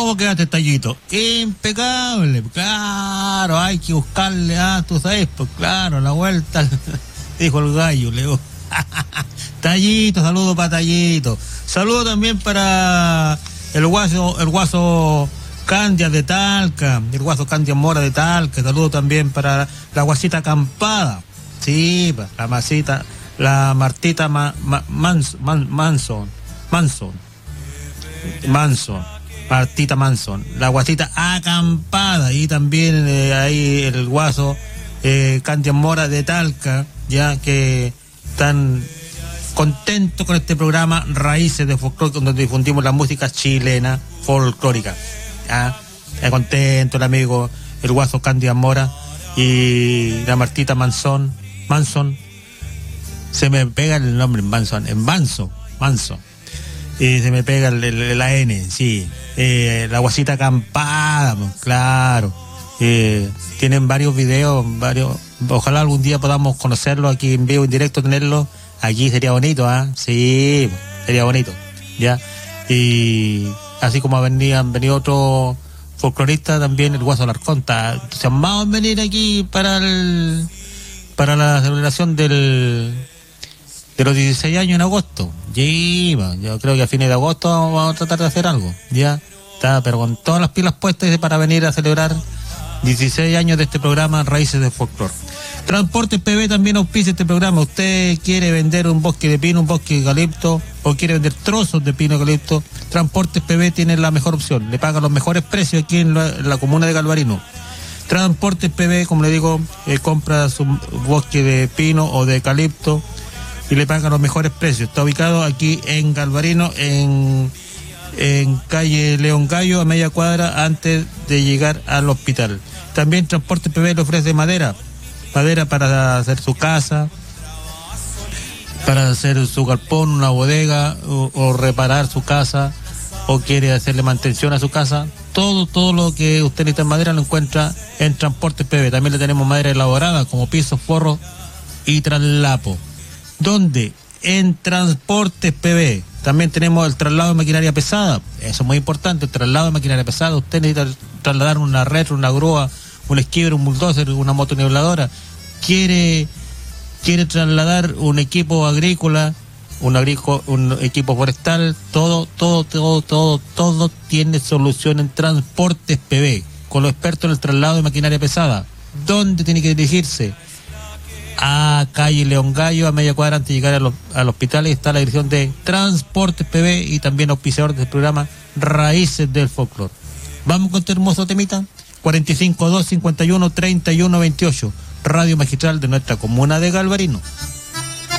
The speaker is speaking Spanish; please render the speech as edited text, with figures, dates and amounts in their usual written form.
¿Cómo quedaste, Tallito? Impecable, claro, hay que buscarle, tú sabes, pues claro, la vuelta, dijo el gallo, le digo. Tallito, saludo para Tallito. Saludo también para el guaso Candia de Talca, el guaso Candia Mora de Talca. Saludo también para la guasita Acampada. Sí, la Martita Manson. Martita Manson, la guasita Acampada, y también ahí el guaso Candia Mora de Talca, ya que están contentos con este programa Raíces de Folclore, donde difundimos la música chilena folclórica. Contento el amigo, el guaso Candia Mora y la Martita Manson. Se me pega el nombre Manso. Se me pega la N, sí. La guasita Acampada, claro. Tienen varios videos, ojalá algún día podamos conocerlo aquí en vivo, en directo, tenerlo. Aquí sería bonito, sí, sería bonito, ya. Y así como han venido otros folcloristas también, el guaso Alarcón está entusiasmado en venir aquí para la celebración de los 16 años en agosto. Sí, yo creo que a fines de agosto vamos a tratar de hacer algo, ya. Está, pero con todas las pilas puestas para venir a celebrar 16 años de este programa Raíces de Folclore. Transportes PB también auspicia este programa. Usted quiere vender un bosque de pino, un bosque de eucalipto, o quiere vender trozos de pino eucalipto, Transportes PB tiene la mejor opción. Le paga los mejores precios aquí en la comuna de Galvarino. Transportes PB, como le digo, compra su bosque de pino o de eucalipto y le paga los mejores precios. Está ubicado aquí en Galvarino, en calle León Gallo, a media cuadra antes de llegar al hospital. También Transportes PB le ofrece madera para hacer su casa, para hacer su galpón, una bodega, o reparar su casa, o quiere hacerle mantención a su casa. Todo lo que usted necesita en madera lo encuentra en Transportes PB. También le tenemos madera elaborada como pisos, forros y traslapo. ¿Dónde? En Transportes PB. También tenemos el traslado de maquinaria pesada. Eso es muy importante, el traslado de maquinaria pesada. Usted necesita trasladar una retro, una grúa, un esquiver, un bulldozer, una motonibladora. Quiere trasladar un equipo agrícola, un equipo forestal. Todo tiene solución en Transportes PB, con los expertos en el traslado de maquinaria pesada. ¿Dónde tiene que dirigirse? A calle León Gallo, a media cuadra antes de llegar al hospital, y está la dirección de Transportes PB y también auspiciador del programa Raíces del Folclore. Vamos con este hermoso temita. 452-51-31-28, Radio Magistral de nuestra comuna de Galvarino.